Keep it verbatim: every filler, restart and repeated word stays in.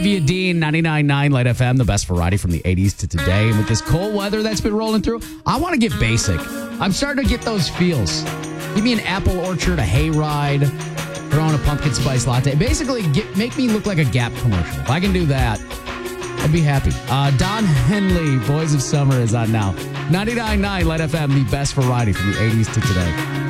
Olivia Dean, ninety-nine point nine Light F M, the best variety from the eighties to today. And with this cold weather that's been rolling through, I want to get basic. I'm starting to get those feels. Give me an apple orchard, a hayride, throw in a pumpkin spice latte. Basically, get, make me look like a Gap commercial. If I can do that, I'd be happy. Uh, Don Henley, Boys of Summer is on now. ninety-nine point nine Light F M, the best variety from the eighties to today.